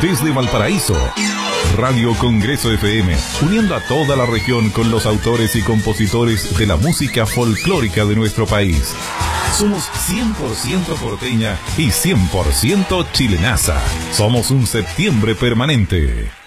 Desde Valparaíso, Radio Congreso FM, uniendo a toda la región con los autores y compositores de la música folclórica de nuestro país. Somos 100% porteña y 100% chilenaza. Somos un septiembre permanente.